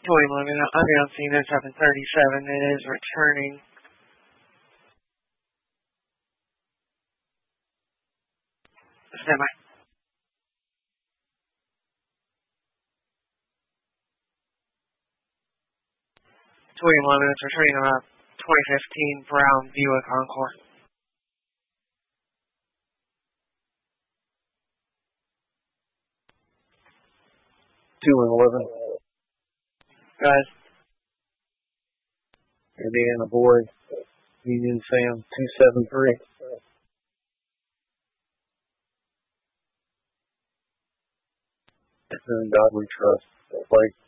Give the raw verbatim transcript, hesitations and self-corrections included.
Towing limit on the scene at seven thirty-seven. It is returning. Stand by. Towing limit is returning on a twenty fifteen Brown Buick Encore. two and eleven. Guys. Indiana Boy, Union Sam, two seven three. And God we trust. Like